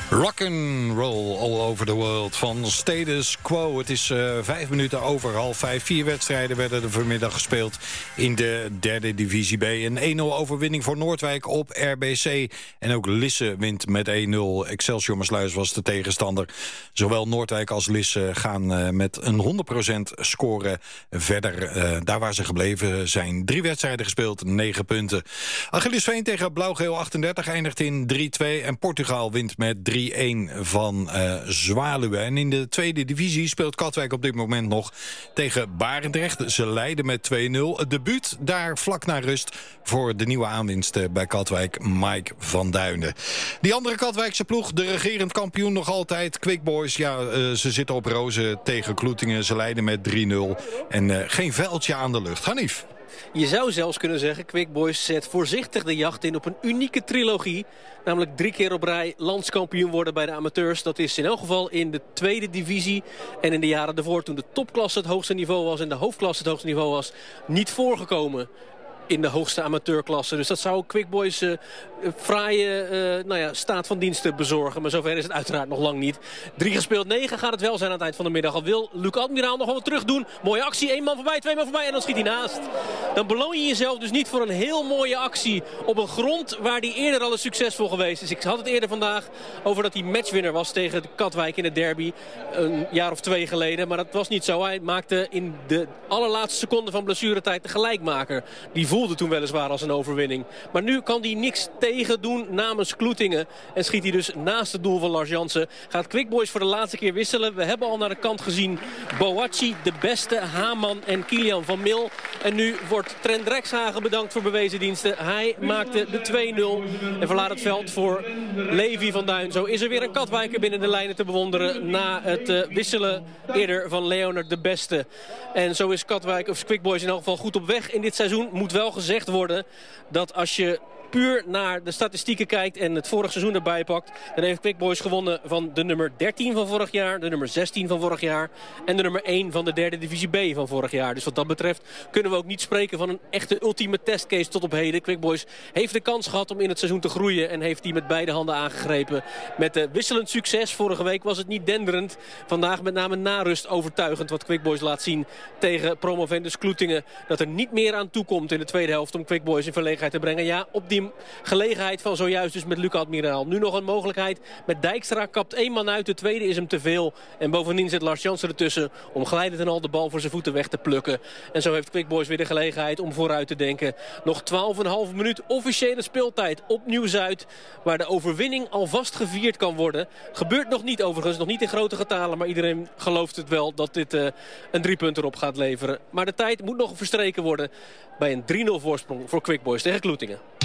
Rock'n'roll all over the world van Status Quo. Het is 5 minuten over 4:30. 4 wedstrijden werden er vanmiddag gespeeld in de derde divisie B. Een 1-0 overwinning voor Noordwijk op RBC. En ook Lisse wint met 1-0. Excelsior Maasluis was de tegenstander. Zowel Noordwijk als Lisse gaan met een 100% scoren verder. Daar waar ze gebleven zijn. 3 wedstrijden gespeeld, 9 punten. Achillesveen tegen Blauw-Geel 38 eindigt in 3-2. En Portugal wint met 3-1 van Zwaluwe. En in de tweede divisie speelt Katwijk op dit moment nog tegen Barendrecht. Ze leiden met 2-0. Het debuut daar vlak na rust voor de nieuwe aanwinst bij Katwijk, Mike van Duinen. Die andere Katwijkse ploeg, de regerend kampioen nog altijd, Quick Boys. Ja, ze zitten op rozen tegen Kloetingen. Ze leiden met 3-0. En geen veldje aan de lucht. Hanif. Je zou zelfs kunnen zeggen, Quick Boys zet voorzichtig de jacht in op een unieke trilogie. Namelijk 3 keer op rij landskampioen worden bij de amateurs. Dat is in elk geval in de tweede divisie. En in de jaren daarvoor, toen de topklasse het hoogste niveau was en de hoofdklasse het hoogste niveau was, niet voorgekomen in de hoogste amateurklasse. Dus dat zou Quick Boys fraaie staat van diensten bezorgen. Maar zover is het uiteraard nog lang niet. 3 gespeeld, 9 gaat het wel zijn aan het eind van de middag. Al wil Luc Admiraal nog wel wat terug doen. Mooie actie, 1 man voorbij, 2 man voorbij en dan schiet hij naast. Dan beloon je jezelf dus niet voor een heel mooie actie op een grond waar hij eerder al eens succesvol geweest is. Ik had het eerder vandaag over dat hij matchwinner was tegen Katwijk in het derby. Een jaar of 2 geleden. Maar dat was niet zo. Hij maakte in de allerlaatste seconde van blessuretijd de gelijkmaker. Die voelde toen weliswaar als een overwinning. Maar nu kan hij niks tegen doen namens Kloetingen. En schiet hij dus naast het doel van Lars Jansen. Gaat Quick Boys voor de laatste keer wisselen. We hebben al naar de kant gezien Boachi, de beste, Haman en Kilian van Mil. En nu wordt Trent Rexhagen bedankt voor bewezen diensten. Hij maakte de 2-0 en verlaat het veld voor Levi van Duin. Zo is er weer een Katwijker binnen de lijnen te bewonderen na het wisselen eerder van Leonard de Beste. En zo is Quick Boys in elk geval goed op weg in dit seizoen. Moet wel gezegd worden dat als je puur naar de statistieken kijkt en het vorig seizoen erbij pakt, dan heeft Quick Boys gewonnen van de nummer 13 van vorig jaar, de nummer 16 van vorig jaar en de nummer 1 van de derde divisie B van vorig jaar. Dus wat dat betreft kunnen we ook niet spreken van een echte ultieme testcase tot op heden. Quick Boys heeft de kans gehad om in het seizoen te groeien en heeft die met beide handen aangegrepen. Met wisselend succes. Vorige week was het niet denderend. Vandaag met name na rust overtuigend wat Quick Boys laat zien tegen Promovendus Kloetingen. Dat er niet meer aan toekomt in de tweede helft om Quick Boys in verlegenheid te brengen. Ja, op die gelegenheid van zojuist dus met Luc Admiraal. Nu nog een mogelijkheid met Dijkstra. Kapt 1 man uit, de tweede is hem te veel. En bovendien zit Lars Jansen ertussen om glijdend en al de bal voor zijn voeten weg te plukken. En zo heeft Quick Boys weer de gelegenheid om vooruit te denken. Nog 12,5 minuut officiële speeltijd op Nieuw-Zuid. Waar de overwinning alvast gevierd kan worden. Gebeurt nog niet overigens, nog niet in grote getalen. Maar iedereen gelooft het wel dat dit een 3 punten op gaat leveren. Maar de tijd moet nog verstreken worden bij een 3-0 voorsprong voor Quick Boys tegen Kloetingen.